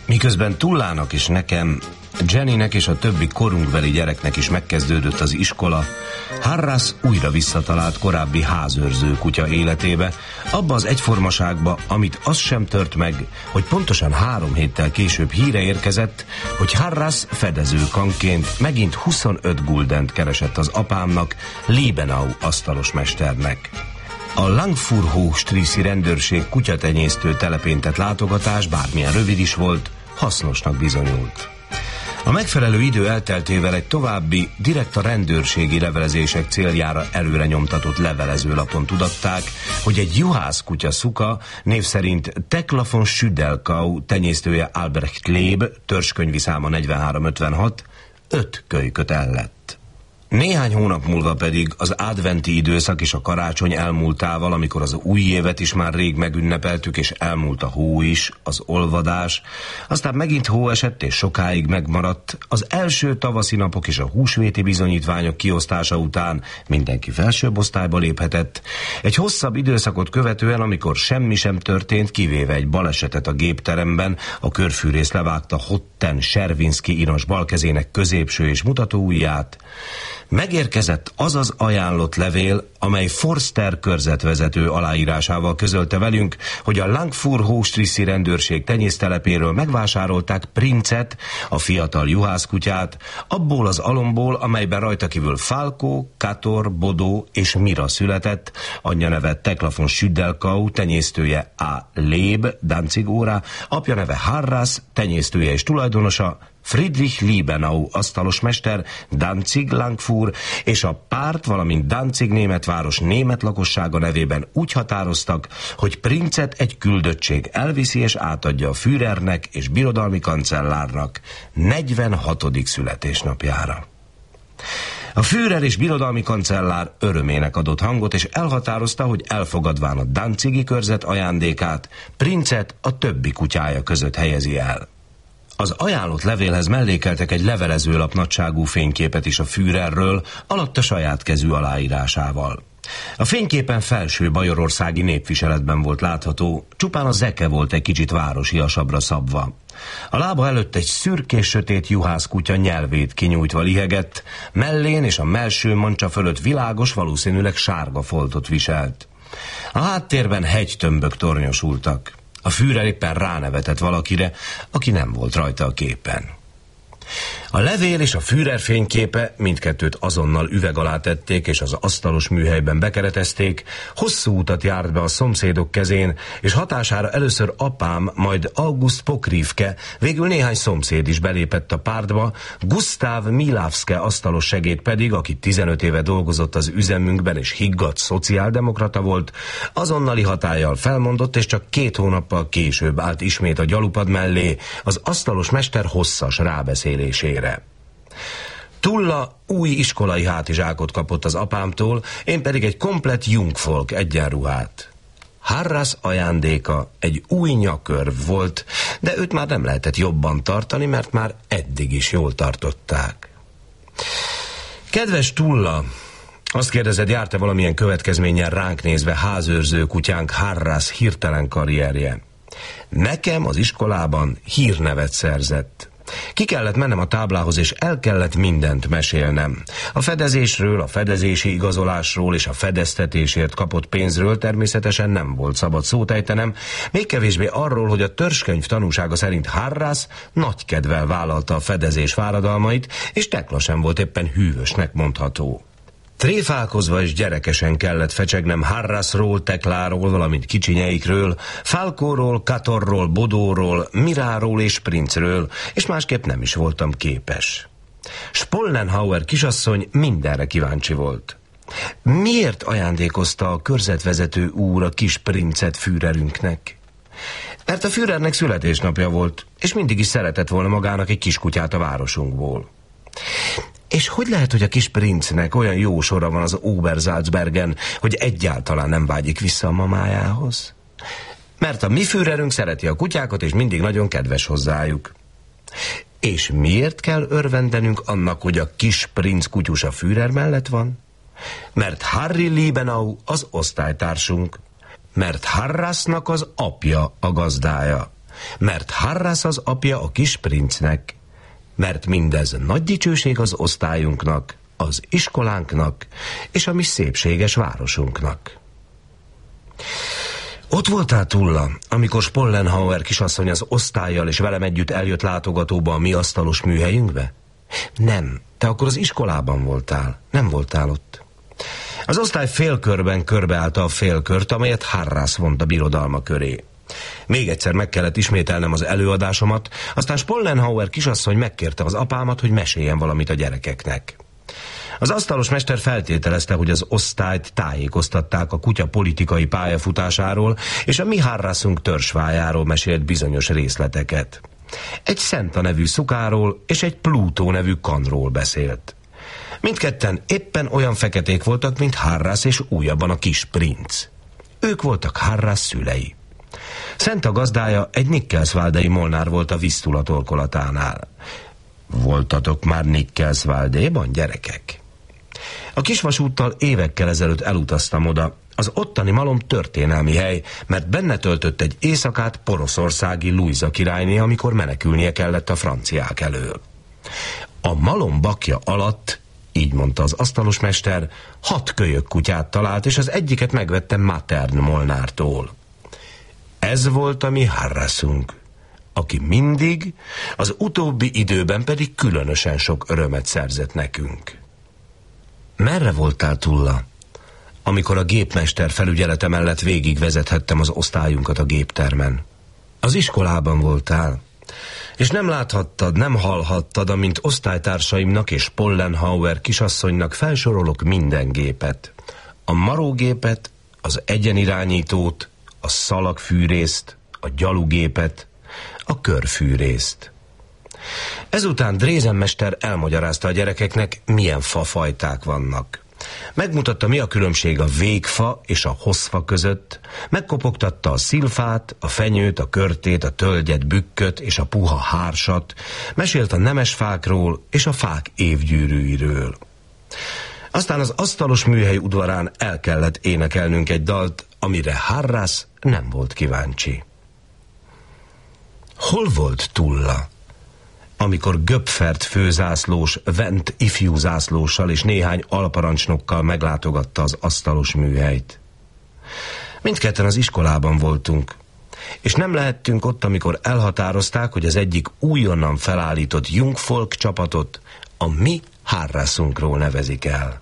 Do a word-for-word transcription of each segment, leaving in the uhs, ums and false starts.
Miközben Tullának és nekem, Jennynek és a többi korunkbeli gyereknek is megkezdődött az iskola, Harras újra visszatalált korábbi házőrző kutya életébe, abba az egyformaságba, amit az sem tört meg, hogy pontosan három héttel később híre érkezett, hogy Harras fedezőkanként megint huszonöt guldent keresett az apámnak, Liebenau asztalosmesternek. A Langfurhó-Strießi rendőrség kutyatenyésztő telepén tett látogatás, bármilyen rövid is volt, hasznosnak bizonyult. A megfelelő idő elteltével egy további, direkt a rendőrségi levelezések céljára előre nyomtatott levelezőlapon tudatták, hogy egy juhászkutya szuka, név szerint Tekla von Schüdelkau tenyésztője Albrecht Leeb, törzskönyvi száma negyvenhárom ötvenhat, öt kölyköt ellett. Néhány hónap múlva pedig az adventi időszak és a karácsony elmúltával, amikor az új évet is már rég megünnepeltük, és elmúlt a hó is, az olvadás, aztán megint hó esett és sokáig megmaradt, az első tavaszi napok és a húsvéti bizonyítványok kiosztása után mindenki felsőbb osztályba léphetett. Egy hosszabb időszakot követően, amikor semmi sem történt, kivéve egy balesetet a gépteremben, a körfűrész levágta Hotten Servinski inas balkezének középső és mutató ujját, megérkezett az az ajánlott levél, amely Forster körzetvezető aláírásával közölte velünk, hogy a Langfurhó-Strießi rendőrség tenyésztelepéről megvásárolták Princet, a fiatal juhászkutyát, abból az alomból, amelyben rajta kívül Falco, Kator, Bodo és Mira született, anyja neve Tekla von Schüdelkau, tenyésztője A. Leeb, Danzig óra, apja neve Harras, tenyésztője és tulajdonosa Friedrich Liebenau asztalosmester, Danzig Langfur, és a párt, valamint Danzig németváros német lakossága nevében úgy határoztak, hogy Princet egy küldöttség elviszi és átadja a Führernek és birodalmi kancellárnak negyvenhatodik születésnapjára. A Führer és birodalmi kancellár örömének adott hangot, és elhatározta, hogy elfogadván a Danzigi körzet ajándékát, Princet a többi kutyája között helyezi el. Az ajánlott levélhez mellékeltek egy levelezőlap nagyságú fényképet is a Führerről, alatta saját kezű aláírásával. A fényképen felső bajorországi népviseletben volt látható, csupán a zeke volt egy kicsit városiasabbra szabva. A lába előtt egy szürkés sötét juhászkutya nyelvét kinyújtva lihegett, mellén és a mellső mancsa fölött világos, valószínűleg sárga foltot viselt. A háttérben hegytömbök tornyosultak. A Führer éppen ránevetett valakire, aki nem volt rajta a képen. A levél és a Führer fényképe, mindkettőt azonnal üveg alá tették, és az asztalos műhelyben bekeretezték, hosszú utat járt be a szomszédok kezén, és hatására először apám, majd August Pokrivke, végül néhány szomszéd is belépett a pártba, Gustav Milavske asztalos segéd pedig, aki tizenöt éve dolgozott az üzemünkben és higgadt szociáldemokrata volt, azonnali hatállyal felmondott, és csak két hónappal később állt ismét a gyalupad mellé az asztalos mester hosszas rábeszélésére. Tulla új iskolai hátizsákot kapott az apámtól, én pedig egy komplett Jungfolk egyenruhát. Harras ajándéka egy új nyakörv volt, de őt már nem lehetett jobban tartani, mert már eddig is jól tartották. Kedves Tulla, azt kérdezed, járt-e valamilyen következménnyel ránk nézve házőrző kutyánk Harras hirtelen karrierje? Nekem az iskolában hírnevet szerzett. Ki kellett mennem a táblához, és el kellett mindent mesélnem. A fedezésről, a fedezési igazolásról és a fedeztetésért kapott pénzről természetesen nem volt szabad szót ejtenem, még kevésbé arról, hogy a törzskönyv tanúsága szerint Harras nagy kedvel vállalta a fedezés fáradalmait, és Tekla sem volt éppen hűvösnek mondható. Tréfálkozva és gyerekesen kellett fecsegnem Harrasról, Tekláról, valamint kicsinyeikről, Falkóról, Katorról, Bodóról, Miráról és Princről, és másképp nem is voltam képes. Spollenhauer kisasszony mindenre kíváncsi volt. Miért ajándékozta a körzetvezető úr a kis Princet Führerünknek? Mert a Führernek születésnapja volt, és mindig is szeretett volna magának egy kiskutyát a városunkból. És hogy lehet, hogy a kis princnek olyan jó sora van az Obersalzbergen, hogy egyáltalán nem vágyik vissza a mamájához? Mert a mi Führerünk szereti a kutyákat, és mindig nagyon kedves hozzájuk. És miért kell örvendenünk annak, hogy a kis princ kutyus a Führer mellett van? Mert Harry Liebenau az osztálytársunk. Mert Harrasnak az apja a gazdája. mert Harras az apja a kis princnek, mert mindez nagy dicsőség az osztályunknak, az iskolánknak és a mi szépséges városunknak. Ott voltál, Tulla, amikor Spollenhauer kisasszony az osztállyal és velem együtt eljött látogatóba a mi asztalos műhelyünkbe? Nem, te akkor az iskolában voltál, nem voltál ott. Az osztály félkörben körbeállta a félkört, amelyet Harras vont a birodalma köré. Még egyszer meg kellett ismételnem az előadásomat, aztán Spollenhauer kisasszony megkérte az apámat, hogy meséljen valamit a gyerekeknek. Az asztalos mester feltételezte, hogy az osztályt tájékoztatták a kutya politikai pályafutásáról, és a mi Harrasunk törzsvájáról mesélt bizonyos részleteket. Egy Szenta nevű szukáról és egy Plutó nevű kanról beszélt. Mindketten éppen olyan feketék voltak, mint Harras és újabban a kis princ. Ők voltak Harras szülei. Szenta gazdája egy Nikkelswaldei molnár volt a Visztula torkolatánál. Voltatok már Nikkelswaldéban, gyerekek? A kisvasúttal évekkel ezelőtt elutaztam oda. Az ottani malom történelmi hely, mert benne töltött egy éjszakát poroszországi Luisa királyné, amikor menekülnie kellett a franciák elől. A malom bakja alatt, így mondta az asztalos mester, hat kölyök kutyát talált, és az egyiket megvettem Matern molnártól. Ez volt a mi Harrasunk, aki mindig, az utóbbi időben pedig különösen sok örömet szerzett nekünk. Merre voltál, Tulla, amikor a gépmester felügyelete mellett végigvezethettem az osztályunkat a géptermen? Az iskolában voltál, és nem láthattad, nem hallhattad, amint osztálytársaimnak és Spollenhauer kisasszonynak felsorolok minden gépet. A marógépet, az egyenirányítót, a szalagfűrészt, a gyalugépet, a körfűrészt. Ezután Drézenmester elmagyarázta a gyerekeknek, milyen fafajták vannak. Megmutatta, mi a különbség a végfa és a hosszfa között, megkopogtatta a szilfát, a fenyőt, a körtét, a tölgyet, bükköt és a puha hársat, mesélt a nemesfákról és a fák évgyűrűiről. Aztán az asztalos műhely udvarán el kellett énekelnünk egy dalt, amire Harras nem volt kíváncsi. Hol volt Tulla, amikor Göpfert főzászlós, Wendt ifjúzászlóssal és néhány alparancsnokkal meglátogatta az asztalos műhelyt? Mindketten az iskolában voltunk, és nem lehettünk ott, amikor elhatározták, hogy az egyik újonnan felállított Jungfolk csapatot a mi Harrasunkról nevezik el.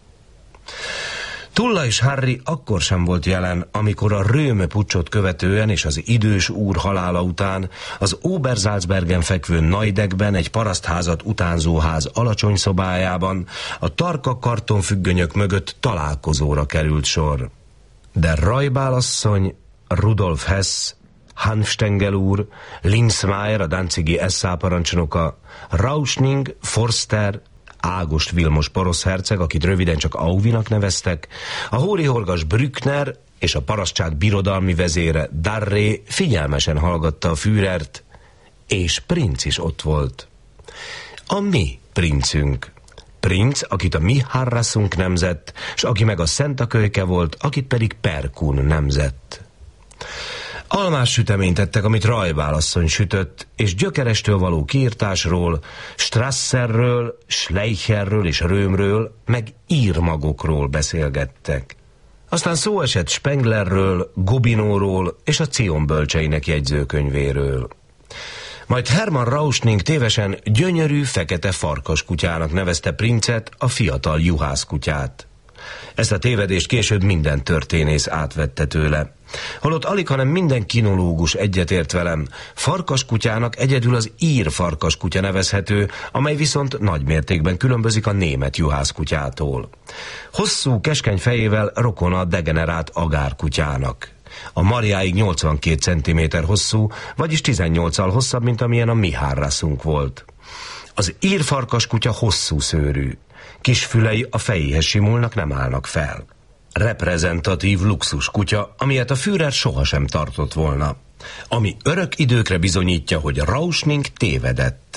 Tulla és Harry akkor sem volt jelen, amikor a Röme puccsot követően és az idős úr halála után az Obersalzbergen fekvő Neudekben egy parasztházat utánzó ház alacsony szobájában a tarka kartonfüggönyök mögött találkozóra került sor. De Rajbál asszony, Rudolf Hess, Hanfstengel úr, Linzmeier, a danzigi es á parancsnoka, Rauschning, Forster, Ágost Vilmos porosz herceg, akit röviden csak Auvinak neveztek, a hórihorgas Brückner és a parasztság birodalmi vezére Darré figyelmesen hallgatta a Führert, és Princ is ott volt. A mi princünk. Princ, akit a mi Harrasunk nemzett, s aki meg a Szenta kölyke volt, akit pedig Perkun nemzett. Almás süteményt ettek, amit Rajbál asszony sütött, és gyökerestől való kiirtásról, Strasserről, Schleicherről és Römről, meg írmagokról beszélgettek. Aztán szó esett Spenglerről, Gobineauról és a Cion bölcseinek jegyzőkönyvéről. Majd Hermann Rauschning tévesen gyönyörű, fekete farkaskutyának nevezte Princet, a fiatal juhászkutyát. Ezt a tévedést később minden történész átvette tőle. Holott alig, hanem minden kinológus egyetért velem, farkaskutyának egyedül az ír farkaskutya nevezhető, amely viszont nagy mértékben különbözik a német juhászkutyától. Hosszú, keskeny fejével rokona a degenerált agárkutyának. A marjáig nyolcvankét centiméter hosszú, vagyis tizennyolccal hosszabb, mint amilyen a mi Harrasunk volt. Az ír farkaskutya hosszú szőrű. Kis fülei a fejéhez simulnak, nem állnak fel. Reprezentatív luxus kutya, amilyet a Führer sohasem tartott volna. Ami örök időkre bizonyítja, hogy Rauschning tévedett.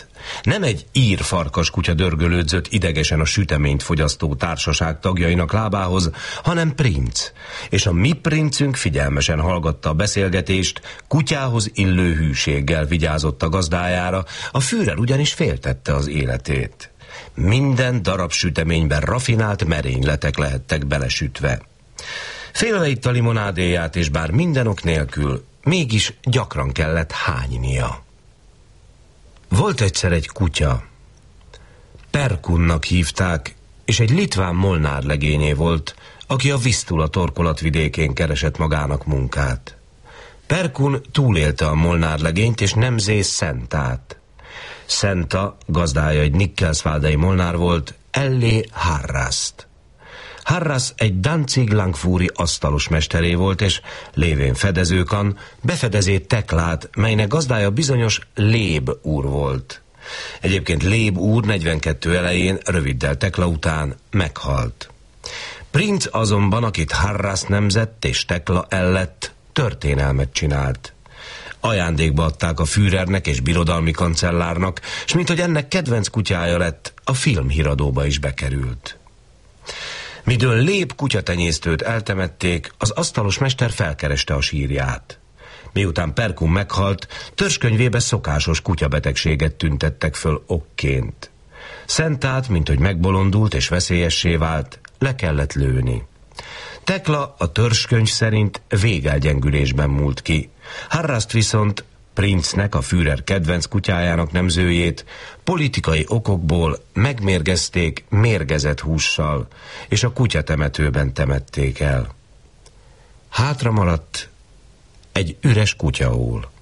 Nem egy ír farkas kutya dörgölődzött idegesen a süteményt fogyasztó társaság tagjainak lábához, hanem princ. És a mi princünk figyelmesen hallgatta a beszélgetést, kutyához illő hűséggel vigyázott a gazdájára, a Führer ugyanis féltette az életét. Minden darab süteményben rafinált merényletek lehettek belesütve. Félve itta limonádéját, és bár minden ok nélkül, mégis gyakran kellett hánynia. Volt egyszer egy kutya. Perkunnak hívták, és egy litván molnár legényé volt, aki a Visztula torkolatvidékén keresett magának munkát. Perkun túlélte a molnár legényt, és nemzé Szentát. Szenta, gazdája egy Nikkelsvádai molnár volt, Ellé Harraszt. Harras egy Danzig Langfúri asztalos mesteré volt, és lévén fedezőkan befedezét Teklát, melynek gazdája bizonyos Léb úr volt. Egyébként Léb úr negyvenkettő elején, röviddel Tekla után meghalt. Princ azonban, akit Harras nemzett és Tekla ellett, történelmet csinált. Ajándékba adták a Führernek és birodalmi kancellárnak, s mint hogy ennek kedvenc kutyája lett, a filmhíradóba is bekerült. Midől Léb kutyatenyésztőt eltemették, az asztalos mester felkereste a sírját. Miután Perkun meghalt, törzskönyvébe szokásos kutyabetegséget tüntettek föl okként. Szentát, mint hogy megbolondult és veszélyessé vált, le kellett lőni. Tekla a törzskönyv szerint végelgyengülésben múlt ki. Harraszt viszont, princnek, a Führer kedvenc kutyájának nemzőjét politikai okokból megmérgezték mérgezett hússal, és a kutyatemetőben temették el. Hátra maradt egy üres kutyaól.